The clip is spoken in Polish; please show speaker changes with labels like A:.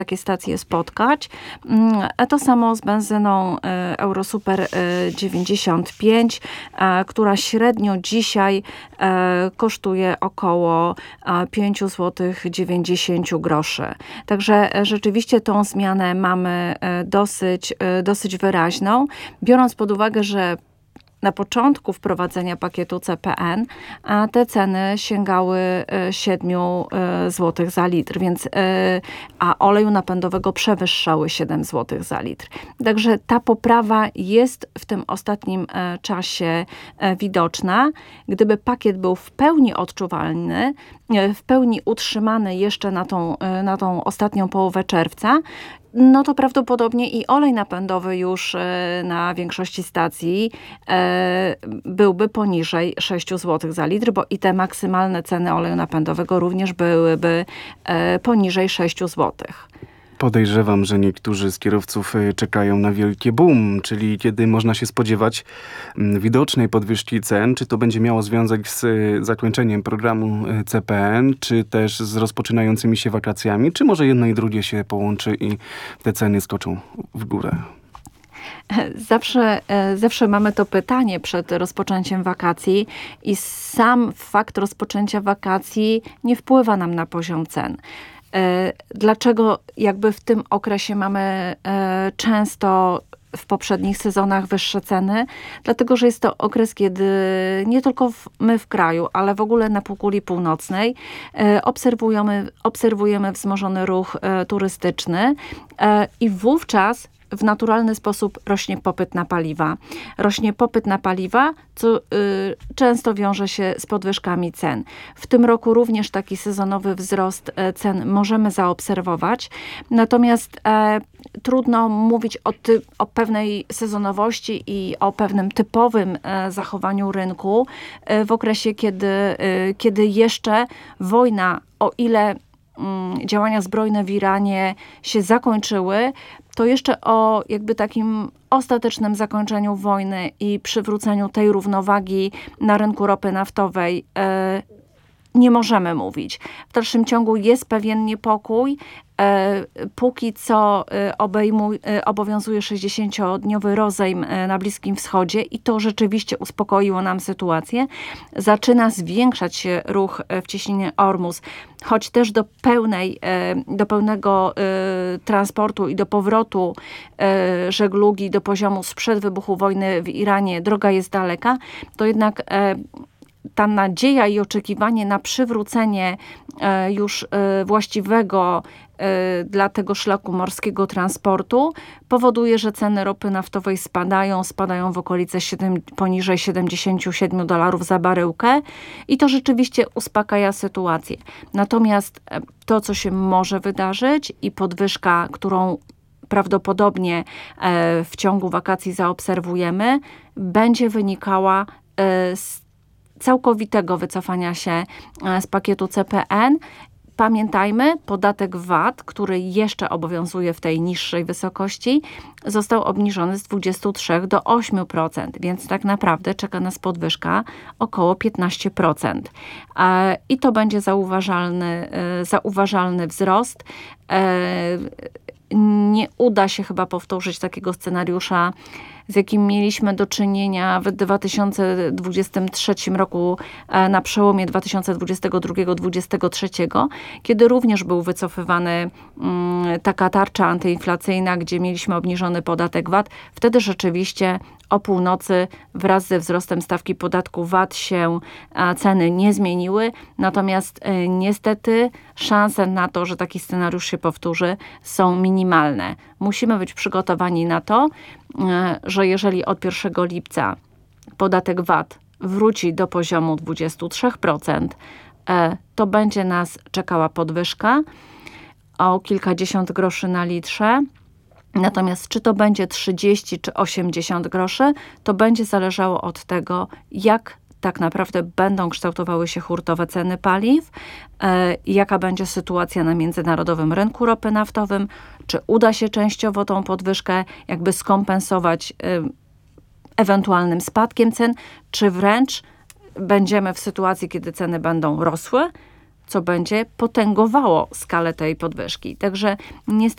A: takie stacje spotkać. To samo z benzyną Eurosuper 95, która średnio dzisiaj kosztuje około 5,90 zł. Także rzeczywiście tą zmianę mamy dosyć wyraźną, biorąc pod uwagę, że na początku wprowadzenia pakietu CPN te ceny sięgały 7 zł za litr, a oleju napędowego przewyższały 7 zł za litr. Także ta poprawa jest w tym ostatnim czasie widoczna. Gdyby pakiet był w pełni odczuwalny, w pełni utrzymany jeszcze na tą ostatnią połowę czerwca, no to prawdopodobnie i olej napędowy już na większości stacji byłby poniżej 6 zł za litr, bo i te maksymalne ceny oleju napędowego również byłyby poniżej 6 zł.
B: Podejrzewam, że niektórzy z kierowców czekają na wielkie boom, czyli kiedy można się spodziewać widocznej podwyżki cen. Czy to będzie miało związek z zakończeniem programu CPN, czy też z rozpoczynającymi się wakacjami, czy może jedno i drugie się połączy i te ceny skoczą w górę?
A: Zawsze mamy to pytanie przed rozpoczęciem wakacji i sam fakt rozpoczęcia wakacji nie wpływa nam na poziom cen. Dlaczego jakby w tym okresie mamy często w poprzednich sezonach wyższe ceny? Dlatego, że jest to okres, kiedy nie tylko my w kraju, ale w ogóle na półkuli północnej obserwujemy wzmożony ruch turystyczny i wówczas w naturalny sposób rośnie popyt na paliwa. Rośnie popyt na paliwa, co często wiąże się z podwyżkami cen. W tym roku również taki sezonowy wzrost cen możemy zaobserwować. Natomiast trudno mówić o pewnej sezonowości i o pewnym typowym zachowaniu rynku w okresie, kiedy jeszcze wojna, o ile działania zbrojne w Iranie się zakończyły, to jeszcze o jakby takim ostatecznym zakończeniu wojny i przywróceniu tej równowagi na rynku ropy naftowej nie możemy mówić. W dalszym ciągu jest pewien niepokój. Póki co obowiązuje 60-dniowy rozejm na Bliskim Wschodzie i to rzeczywiście uspokoiło nam sytuację. Zaczyna zwiększać się ruch w cieśninie Ormus, choć też do pełnego transportu i do powrotu żeglugi do poziomu sprzed wybuchu wojny w Iranie droga jest daleka, to jednak ta nadzieja i oczekiwanie na przywrócenie już właściwego dla tego szlaku morskiego transportu powoduje, że ceny ropy naftowej spadają w okolice poniżej $77 za baryłkę i to rzeczywiście uspokaja sytuację. Natomiast to, co się może wydarzyć i podwyżka, którą prawdopodobnie w ciągu wakacji zaobserwujemy, będzie wynikała z całkowitego wycofania się z pakietu CPN. Pamiętajmy, podatek VAT, który jeszcze obowiązuje w tej niższej wysokości, został obniżony z 23 do 8%, więc tak naprawdę czeka nas podwyżka około 15%. I to będzie zauważalny wzrost. Nie uda się chyba powtórzyć takiego scenariusza, z jakim mieliśmy do czynienia w 2023 roku, na przełomie 2022-2023, kiedy również był wycofywany taka tarcza antyinflacyjna, gdzie mieliśmy obniżony podatek VAT. Wtedy rzeczywiście o północy wraz ze wzrostem stawki podatku VAT się ceny nie zmieniły. Natomiast niestety szanse na to, że taki scenariusz się powtórzy, są minimalne. Musimy być przygotowani na to, że jeżeli od 1 lipca podatek VAT wróci do poziomu 23%, to będzie nas czekała podwyżka o kilkadziesiąt groszy na litrze. Natomiast czy to będzie 30 czy 80 groszy, to będzie zależało od tego, jak tak naprawdę będą kształtowały się hurtowe ceny paliw, jaka będzie sytuacja na międzynarodowym rynku ropy naftowym, czy uda się częściowo tą podwyżkę jakby skompensować ewentualnym spadkiem cen, czy wręcz będziemy w sytuacji, kiedy ceny będą rosły, co będzie potęgowało skalę tej podwyżki. Także niestety